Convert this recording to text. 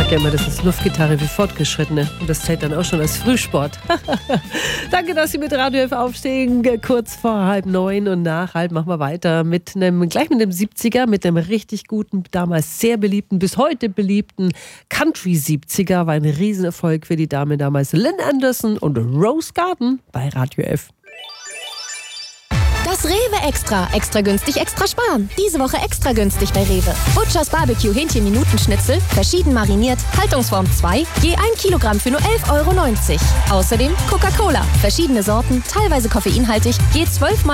sag ja immer, das ist Luftgitarre für Fortgeschrittene. Und das zählt dann auch schon als Frühsport. Danke, dass Sie mit Radio F aufstehen. Kurz vor 8:30 und nach 8 machen wir weiter gleich mit dem 70er, mit einem richtig guten, damals sehr beliebten, bis heute beliebten Country 70er. War ein Riesenerfolg für die Dame damals. Lynn Anderson und Rose Garden bei Radio F. Das Rewe Extra. Extra günstig, extra sparen. Diese Woche extra günstig bei Rewe. Butchers Barbecue Hähnchen-Minutenschnitzel, verschieden mariniert, Haltungsform 2, je 1 Kilogramm für nur 11,90 €. Außerdem Coca-Cola, verschiedene Sorten, teilweise koffeinhaltig, je 12 Mal